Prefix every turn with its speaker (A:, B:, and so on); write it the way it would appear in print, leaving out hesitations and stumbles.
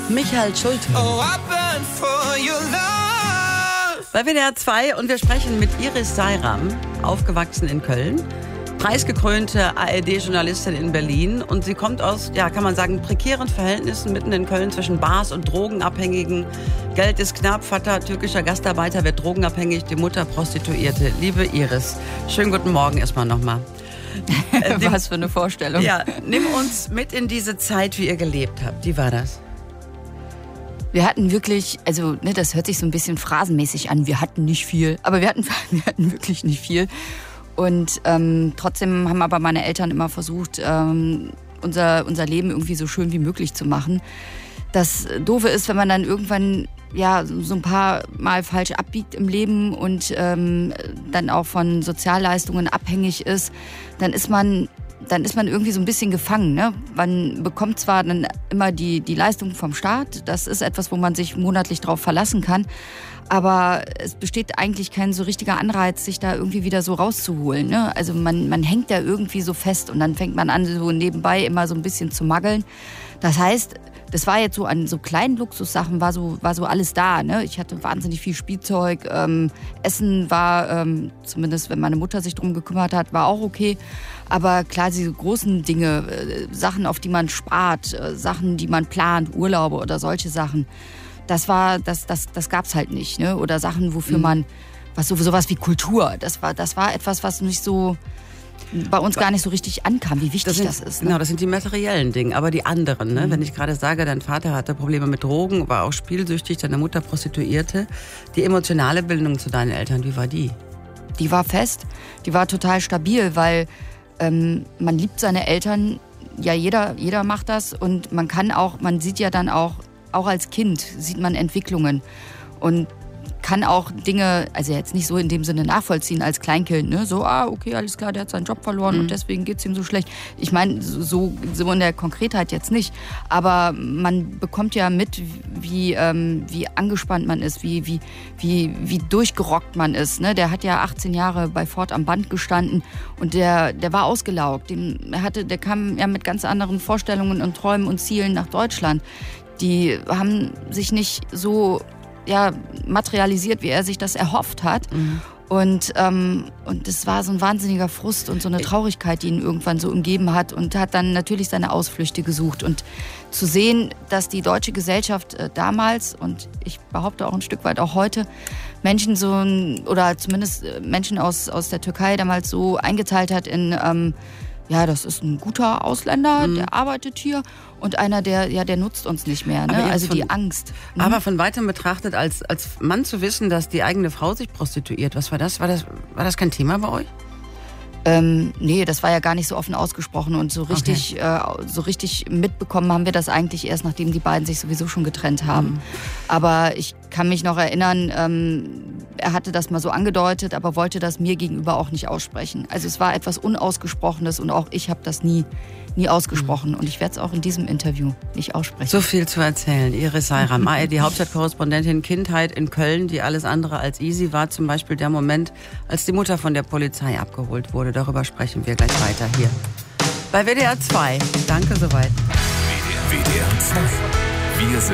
A: Michael Schulte.
B: Oh, I burn for your love.
A: Bei WDR 2 und wir sprechen mit Iris Seiram, aufgewachsen in Köln, preisgekrönte ARD-Journalistin in Berlin und sie kommt aus, ja, kann man sagen, prekären Verhältnissen mitten in Köln zwischen Bars und Drogenabhängigen. Geld ist knapp, Vater türkischer Gastarbeiter wird drogenabhängig, die Mutter Prostituierte. Liebe Iris, schönen guten Morgen erstmal nochmal.
C: Was für eine Vorstellung.
A: Ja, nimm uns mit in diese Zeit, wie ihr gelebt habt. Wie war das?
C: Wir hatten wirklich, also das hört sich so ein bisschen phrasenmäßig an, wir hatten nicht viel, aber wir hatten wirklich nicht viel. Und trotzdem haben aber meine Eltern immer versucht, unser Leben irgendwie so schön wie möglich zu machen. Das Doofe ist, wenn man dann irgendwann ja so ein paar Mal falsch abbiegt im Leben und dann auch von Sozialleistungen abhängig ist, dann ist man irgendwie so ein bisschen gefangen. Ne? Man bekommt zwar dann immer die Leistung vom Staat, das ist etwas, wo man sich monatlich drauf verlassen kann, aber es besteht eigentlich kein so richtiger Anreiz, sich da irgendwie wieder so rauszuholen. Ne? Also man hängt da irgendwie so fest und dann fängt man an, so nebenbei immer so ein bisschen zu maggeln. Das heißt, das war jetzt so an so kleinen Luxussachen, war so alles da. Ne? Ich hatte wahnsinnig viel Spielzeug. Essen war, zumindest wenn meine Mutter sich drum gekümmert hat, war auch okay. Aber klar, diese großen Dinge, Sachen, auf die man spart, Sachen, die man plant, Urlaube oder solche Sachen, das gab's halt nicht. Ne? Oder Sachen, wofür man, sowas wie Kultur, das war etwas, was nicht so bei uns gar nicht so richtig ankam, wie wichtig das ist. Ne?
A: Genau, das sind die materiellen Dinge, aber die anderen. Ne? Wenn ich gerade sage, dein Vater hatte Probleme mit Drogen, war auch spielsüchtig, deine Mutter Prostituierte. Die emotionale Bindung zu deinen Eltern, wie war die?
C: Die war fest, die war total stabil, weil man liebt seine Eltern, ja jeder macht das und man sieht ja dann auch als Kind sieht man Entwicklungen und kann auch Dinge, also jetzt nicht so in dem Sinne nachvollziehen als Kleinkind, ne? So, okay, alles klar, der hat seinen Job verloren und deswegen geht's ihm so schlecht. Ich meine, so in der Konkretheit jetzt nicht, aber man bekommt ja mit, wie angespannt man ist, wie durchgerockt man ist, ne? Der hat ja 18 Jahre bei Ford am Band gestanden und der war ausgelaugt. Der kam ja mit ganz anderen Vorstellungen und Träumen und Zielen nach Deutschland. Die haben sich nicht so materialisiert, wie er sich das erhofft hat. Und das war so ein wahnsinniger Frust und so eine Traurigkeit, die ihn irgendwann so umgeben hat und hat dann natürlich seine Ausflüchte gesucht. Und zu sehen, dass die deutsche Gesellschaft damals und ich behaupte auch ein Stück weit auch heute Menschen oder zumindest Menschen aus der Türkei damals so eingeteilt hat in das ist ein guter Ausländer, der arbeitet hier und einer, der nutzt uns nicht mehr. Ne? Also die Angst.
A: Aber von weitem betrachtet, als Mann zu wissen, dass die eigene Frau sich prostituiert, was war das? War das kein Thema bei euch?
C: Nee, das war ja gar nicht so offen ausgesprochen und so richtig mitbekommen haben wir das eigentlich erst, nachdem die beiden sich sowieso schon getrennt haben. Aber ich kann mich noch erinnern, er hatte das mal so angedeutet, aber wollte das mir gegenüber auch nicht aussprechen. Also es war etwas Unausgesprochenes und auch ich habe das nie ausgesprochen und ich werde es auch in diesem Interview nicht aussprechen.
A: So viel zu erzählen. Iris Seiram, die Hauptstadtkorrespondentin, Kindheit in Köln, die alles andere als easy war. Zum Beispiel der Moment, als die Mutter von der Polizei abgeholt wurde. Darüber sprechen wir gleich weiter hier bei WDR 2. Danke soweit.
D: WDR 2. Wir sind